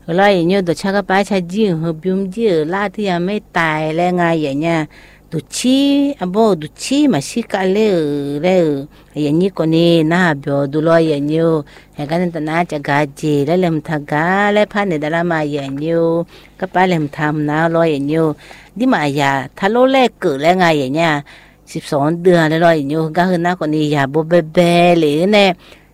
rồi nhiều đồ cha cái bài cha gì hợp biếm gì là thì à mấy tài là ngay vậy nha đồ chi à bố đồ chi mà xí cả lệ vậy như con nè na biểu đồ lo vậy nhiều hay cái này na cha gà gì là làm thằng gà là phan này là mà vậy nhiều cái bài làm tham na lo vậy nhiều đi mà ya thà lô lệ cử là ngay vậy nha 12 เดือนแล้วรออยู่ก็คือน่าคนนี้อย่าบ่เบเลยเนี่ย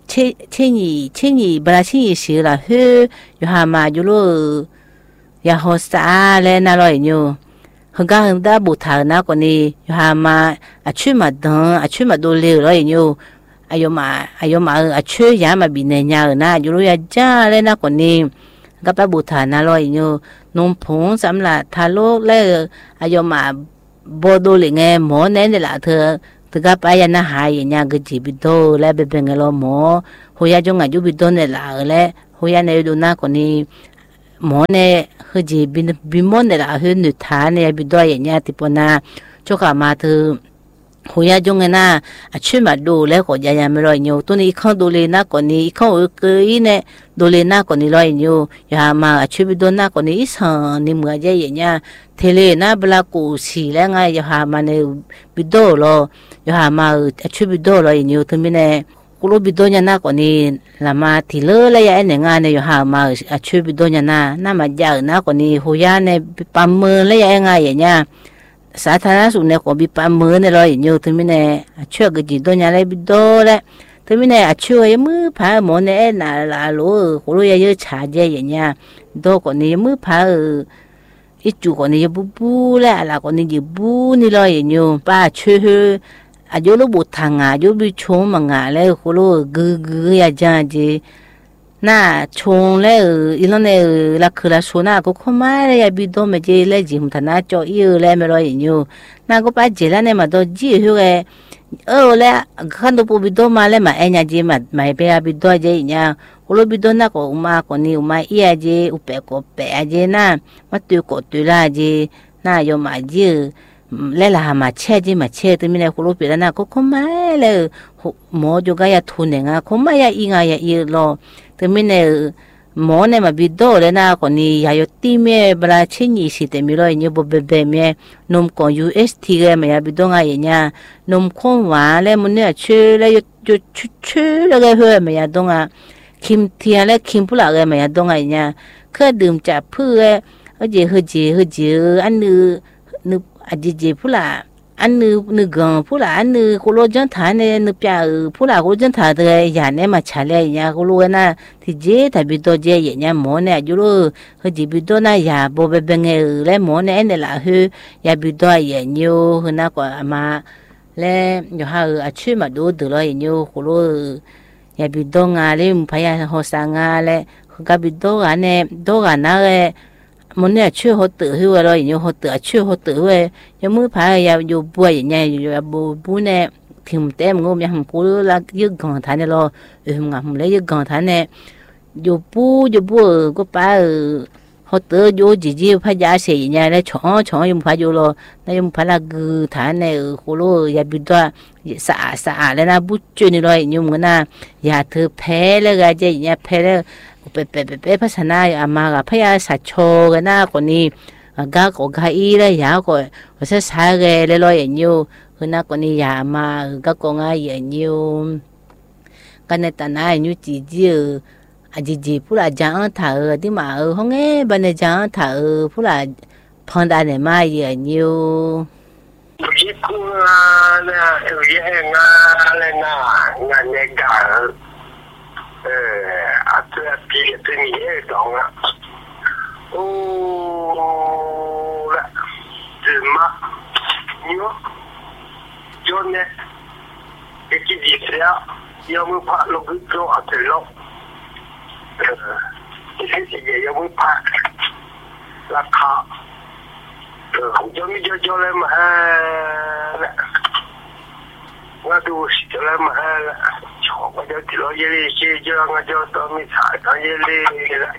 เบลาชื่อละเฮอยู่หามาอยู่รู้อย่าหัวซาเลยน่ารออยู่คือก็คือได้บุตรน่าคนนี้อยู่หามาช่วยมาดังช่วยมาดูเลี้ยรออยู่อายุมาช่วยยามาบินเนี่ยนะอยู่รู้อย่าจ้าเลยน่าคนนี้ก็ไปบุตรน่ารออยู่นุ่มผงสำหรับทารกเลยอายุมาบอดูเลยไงหมอเนี่ยนี่แหละเธอก็ไปยันหายอย่างเงี้ยก็จีบโตแล้วเป็นไงล่ะหมอหัวยาจงอายุบิโตเนี่ยแหละแล้วหัวยาเนี่ยดูหน้าคนนี้หมอเนี่ยคือจีบิมอนเนี่ยแหละคือหนุทานเนี่ยบิโตอย่างเงี้ยที่ปนาช่วงมาเธอหัวยาจงเงินน่ะช่วยมาดูแล้วก็ยังไม่รออยู่ตัวนี้ข้างดูเลยนะคนนี้ข้างเกยเนี่ยดูเลยนะคนนี้รออยู่อย่ามาช่วยบิโตนะคนนี้สันนี่เหมือนใจอย่างเงี้ยเทเลนะเวลากูสีแล้วไงอย่ามาเนี่ยบิโตรออย่ามาช่วยบิโตรออยู่ถึงไม่แน่กูรู้บิโตเนี่ยนะคนนี้ละมาทีเลแล้วยังเนี่ยงานเนี่ยอย่ามาช่วยบิโตเนี่ยน่ามาเยอะนะคนนี้หัวยาเนี่ยปั๊มมือแล้วยังไงอย่างเงี้ยสาธารณสุขเนี่ยก็มีปั๊มมือเนี่ยรออยู่ถึงไม่แน่ช่วยก็จีโตเนี่ยอะไรบิโตแล้วถึงไม่แน่ช่วยมือพาหมอเนี่ยน่าละรู้กูรู้เยอะชาเจอย่างเงี้ยโตคนนี้มือพาอีจูคนนี้บูแล้วอะไรคนนี้บูนี่รออยู่ป้าช่วยอายุลูกบุตรทางอายุบิชงมังอาแล้วกูรู้กือยาจางจีน่าชงแล้วอีนั่นเนี่ยลักคือละส่วนน่ะก็ขมาเลยยาบิดอมเจเลยจิมท่าน่าจ่ออีเลยไม่รออยู่น่าก็ป้าเจแล้วเนี่ยมาตัวจีหัวแล้วขันตัวบิดอมาเลยมาเอ็นยาจีมาเปียบิดอเจเนี่ยกูรู้บิดอน่ะก็มาคนนี้มาอีอาเจอุเปก็เปอาเจน่ะมาตัวก็ตัวละเจน่ายอมมาจีแล้วละมาเช่จีมาเช่ตัวมีเนี่ยกูรู้ปีแล้วน่ะก็ขมาเลยหมอจุกายาทุนเนี่ยขมาอยาอีงายาอีรอแต่ไม่เนี่ยหมอเนี่ยมาบิดโดเลยนะคนนี้ยายตีเมียบราชินีสิแต่มีรอยเนี่ยบบเบเมียนมของ UST เลยมาบิดโดง่ายเนี่ยนมข้นหวานเลยมันเนี่ยชื่อเลยจุดชื่อเลยเพื่อมาดงอ่ะคิมเทียเลยคิมผู้หลักเลยมาดงง่ายเนี่ยเคยดื่มจากเพื่อเจีอันนึกอจีผู้หลักอันนึกผู้หลักอันนึกกุโลจันทานเนี่ยนึกจ่าผู้หลักกุโลจันทานเลยอย่างเนี่ยมาชาเลยเนี่ยกุโลนะที่เจถ้าบิดเจอย่างเนี่ยหมอเนี่ยยูโรเขาจีบิดนะอย่าบ่เป็นไงเลยหมอเนี่ยเนี่ยละคืออย่าบิดอย่างเดียวคือน่าก็มาแล้วอยู่หาช่วยมาดูดูเลยอย่างเดียวกุโลอย่าบิดงาเลยพยายามหัวสังาเลยก็บิดกันเนี่ยดูกันนะเลยมันเนี่ยช่วยหัวตื่นหัวเราอย่างเงี้ยหัวตื่นช่วยหัวตื่นเว้ยยังมือพายอยู่ป่วยอย่างเงี้ยอยู่บูเนี่ยถึงเต็มงงยังกูรักยึดกองฐานเนี่ยเรางามเลยยึดกองฐานเนี่ยอยู่ปูก็ป้าหัวตื่นอยู่จีพายาเสียอย่างเงี้ยแล้วช่องยังพายอยู่เราแล้วยังพายละกือฐานเนี่ยกูรู้อย่าบิดว่าสะอาดแล้วนะบุจุนี่เราอย่างเงี้ยมันนะอย่าเธอแพ้แล้วก็จะอย่างเงี้ยแพ้แล้วเป๊ะภาษาหน้าอามากับพยาสัจโชกันหน้าคนนี้ก็อีเลยยาวก็ภาษาสายเลยลอยอย่างยูคือหน้าคนนี้ยามาก็ง่ายอย่างยูกันในตาหน้าอย่างยูจีผู้ละจางถ่ายที่มาห้องบันจางถ่ายผู้ละพอนได้เนี่ยมาอย่างยูญี่ปุ่นนะงานเลยนะงานเนี่ยกันอาตัวพี่ตัวนี้ดองอ่ะโอ้ละจะมาเนี่ยจนเนี่ยที่ดีเสียยังไม่ผ่านลงก็อัตโนที่เสียยังไม่ผ่านราคาจะมีจะเลยมาว่าดูจะเลยมาชอบก็จะที่เราเยลี่เชื่อจะงั้นจะต้องมีสายต้องเยลี่ละ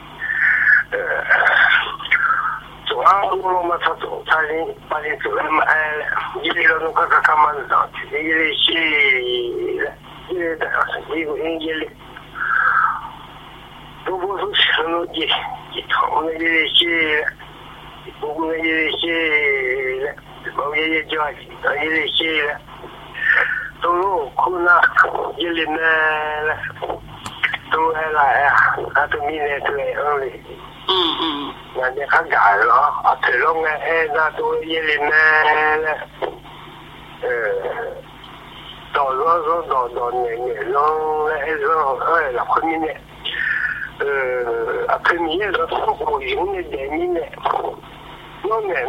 ส่วนเรามาทำตัวทางนี้ไปตัวเลยมาเยลี่เราต้องการทำมันต่อที่เยลี่เชื่อแต่สิ่งที่เยลี่ตัวผู้สูง有的，一头那些些，不那些些，某些叫那些些，都有可能一零呢，都还来啊，他都明年对二零。那你看改了啊，退龙呢，那都一零呢，到年龙呢，那后面呢。佢面咧都生活用嘅嘢面咧，我咧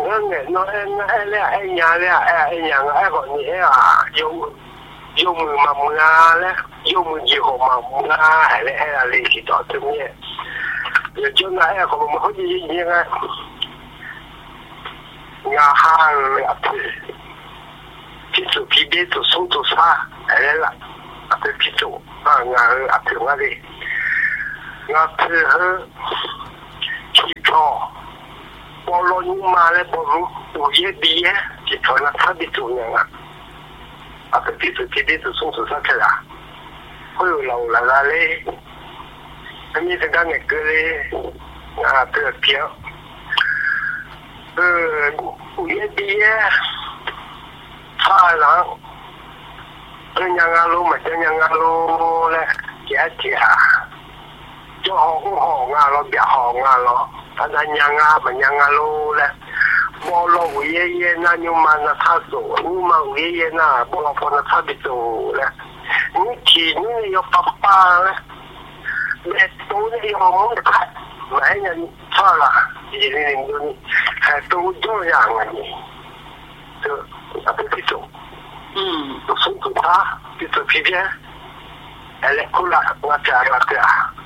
哎個嘢啊，有冇嘛啊咧，有冇以後嘛啊，係咧啊，你知道啲咩？又將那個冇好似嘢啊，牙行啊，皮做皮皮做手做啥，係啦，啊對皮做啊牙啊對我哋。我配合起床，保罗尼玛嘞，保罗午夜毕业，起床那特别重要啊！啊，这皮子送出上去了，会有老了啦嘞，那你这个那个嘞，啊，这个票，午夜毕业，差人，这样啊路嘛，这样啊路嘞，加。就行啊咯，別行啊咯，但係人啊，唔人啊咯咧，冇落會嘢那你慢啊差數，你慢會嘢那冇落放得差別數咧，你前你有爸爸咧，你到你要冇得睇，買人差啦，2000年係都這樣啊你，就啊不必做，都送到他，必做皮片，嚟過來我家那個。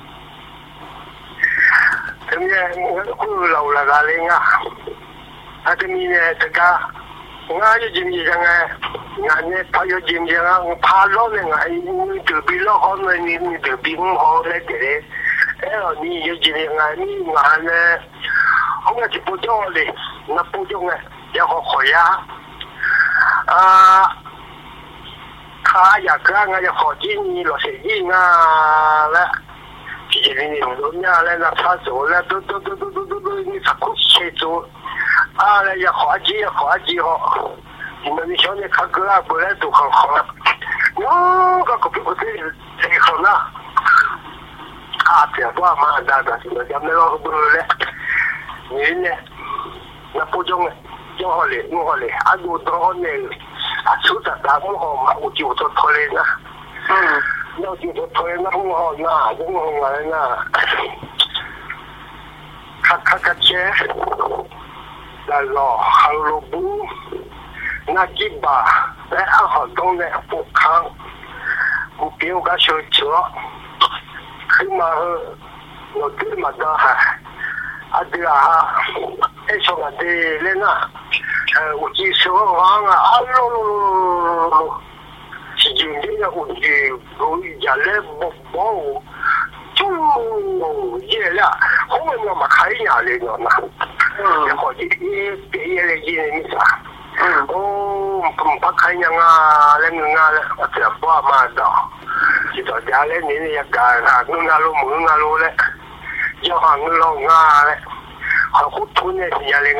咁樣我老啦㗎你啊，啊咁呢大家，我要點樣啊？我呢怕要點樣啊？我怕攞呢我你特別攞好呢，你特別唔好呢嘅，你要點樣啊？你我呢，我就不做咧，我不做呢，要學會啊，他呀佢我要學啲你落水啲啊啦。2000年咧，那差咗咧，都你實酷切咗，啊咧要滑稽哦，你想你看個啊，本來都很好啦，個比我最好啦，啊這話嘛，那咁你攞個咧，你呢，那不中嘅，我嚟，啊我多呢，啊出得大我好嘛，我就做拖嚟啦。那就推那我好那，我来那，卡车，来咯，好路步，那几把，来好东的不康，我给我个小车，起码我对嘛的还，对啊，说个的嘞那，我记说话啊，咯。是用呢個玩具，我人咧冇就嘢啦，可能我咪睇下你個嘛，然後啲俾嘢你見你啥，唔怕睇人啊，你啊咧，我就幫嘛到，就到家咧你一家啊，我路冇我路咧，要行路啊咧，好好吞嘅事啊你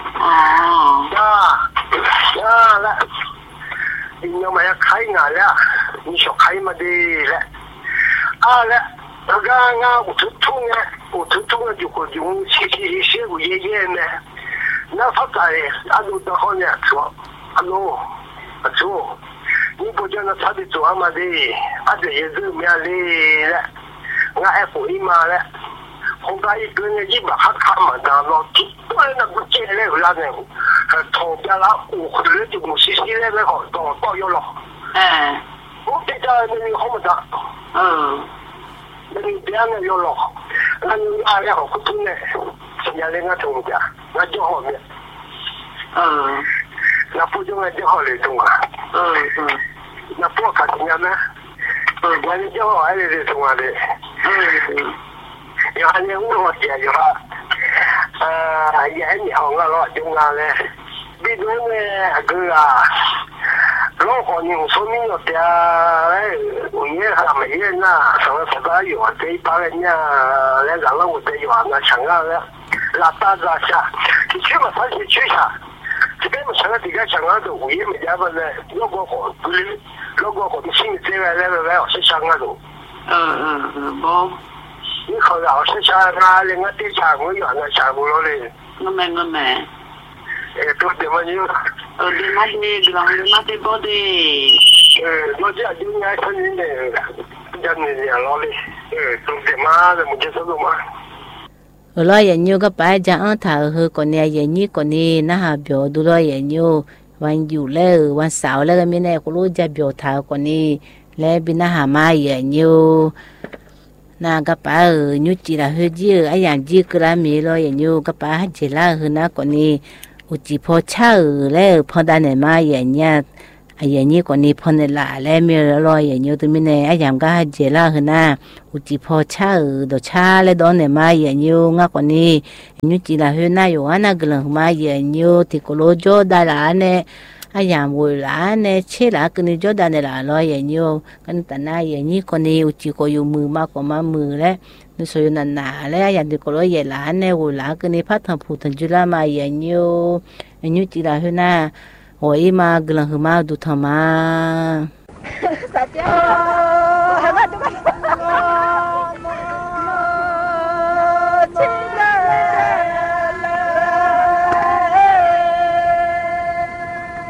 啊，啦。你要買開牙咧，你想開乜啲咧？啊咧，我我頭痛嘅就會用些個嘢呢。那發覺啊，都得好呢，做做，你不叫那差別做乜啲，啊這也是咩咧？我愛回嘛咧，後家一個人一把看嘛，但係都係那個借咧嗰啲人。頭邊啦，我佢咧就冇事咧，咧學到咗咯。我記得你好唔得。你邊個有咯？你嗌咧學普通咧，成日你我同㗎，我做後面。那不中嘅做後嚟做啊。那不卡點樣咩？我哋做後嚟做啊咧。然後你我寫咗話。嘢你好我攞中啊咧，呢種咧佢啊，攞老好人说明了的哎，我也还没人呐，上了啥个有啊？这一帮人家来让了我这有啊，那香港的拉大拉下，你去嘛，上去去下，这边嘛香港这个香港的我也没见过呢，老过好，不是老过好的心里这个来是香港的。 冇。 你考老师下啊，另外对下我原来下过了嘞。 我明。 都怎么样？ 你妈的，让你妈的包的。 我这有爱村人的，家里养老的，都怎么的，没接受过吗？ ở lo vậy nhiều các bạn chẳng thở hơi còn nè vậy như còn nè nó hà biểu đủ lo vậy nhiềuวันอยู่แล้ววันเสาร์แล้วก็มีแน่กูรู้จะbiểu thở còn nèแล้วbên nó hà mai vậy nhiều na các bạn như chỉ là hơi dữ ai làm dữ cứ làm gì lo vậy nhiều các bạn chỉ là hơi nó còn nè chỉ phô cháoแล้วพอได้เนี่ยมาอย่างเนี้ยอย่างนี้còn nèพอเนี่ยละแล้วมีloอย่างnhiềuตัวมีแน่ไอ้ยามก็chỉ là hơi na chỉ phô cháo đồ cháoแล้วđóเนี่ยมาอย่างnhiềuงะcòn nè như chỉ là hơi naอยู่อันนั้นก็เลยมาอย่างnhiềuที่กูรู้จ่อได้ละเนี่ยไอ้ยามวุ้ยละเนี่ยเชื่อละก็นี่จ่อได้เนี่ยละloอย่างnhiềuกันแต่น่าอย่างนี้còn nè chỉ cóอยู่มือมากกว่ามามือแล้วนี่ส่วนนั้นน่ะแล้วอย่างที่กูรู้อย่างละเนี่ยวุ้ยละก็นี่พัฒนาผู้ถึงจุฬามาอย่างnhiều như chỉ là hơi na hỏi mà gần hơn mà đủ thầm mà